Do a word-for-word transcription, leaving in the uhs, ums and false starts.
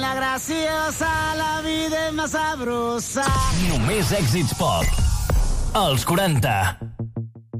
niña graciosa, la vida es más sabrosa. Només èxits pop. Els quaranta.